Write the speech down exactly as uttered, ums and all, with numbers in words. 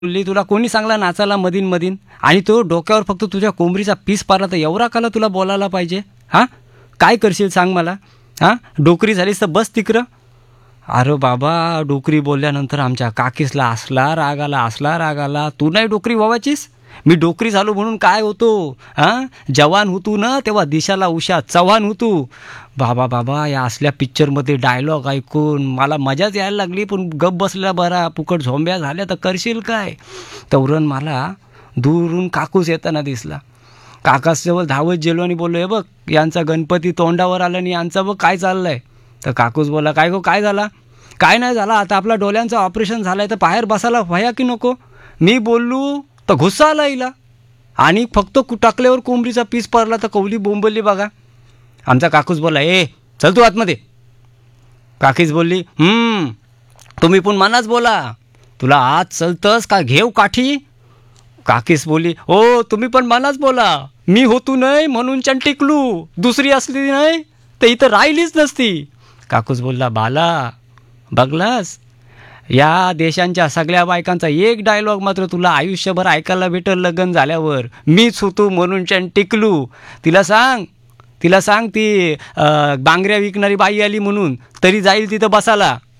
बोलली, तुला कोणी सांगला नाचायला मधीन मधीन? आणि तो डोक्यावर फक्त तुझ्या कोंबडीचा पीस पारला तर एवढा काला तुला बोलायला पाहिजे? हां, काय करशील सांग मला? हां, डोकरी झालीस तर बस तिकडं. अरे बाबा, डोकरी बोलल्यानंतर आमच्या काकीसला असला राग आला, असला राग आला. तू नाही डोकरी व्हावाचीस? मी डोकरी झालो म्हणून काय होतो? हां, जवान होतो ना तेव्हा दिशाला उषा चव्हाण होतो. बाबा बाबा, या असल्या पिक्चरमध्ये डायलॉग ऐकून मला मजाच यायला लागली. पण गप बसल्या बरा, फुकट झोंब्या झाल्या तर करशील काय? तवरण मला दूरून काकूस येताना दिसला. काकासजवळ धावत गेलो आणि बोललो, हे बघ, यांचा गणपती तोंडावर आला आणि यांचा बघ काय चाललंय. तर काकूस बोला, काय गो काय झाला? काय नाही झाला, आता आपला डोळ्यांचं ऑपरेशन झालंय तर बाहेर बसायला व्हाया की नको? मी बोललो तर गुस्सा आला हिला. आणि फक्त कु टाकल्यावर कोंबडीचा पीस पडला तर कवली बोंबलली बघा. आमचा काकूस बोला, ए चल तू आतमध्ये. काकीच बोलली, हम्म तुम्ही पण मनाच बोला, तुला आत चलतस का घेऊ काठी? काकीस बोलली, हो तुम्ही पण मनाच बोला, मी होतो नाही म्हणून टिकलू, दुसरी असली नाही तर इथं राहिलीच नसती. काकूस बोलला, बाला बघलास, या देशांच्या सगळ्या बायकांचा एक डायलॉग मात्र तुला आयुष्यभर ऐकायला भेटल लग्न झाल्यावर, मीच होतो म्हणून टिकलू. तिला सांग तिला सांग ती बांगड्या विकणारी बाई आली म्हणून, तरी जाईल तिथं बसाला.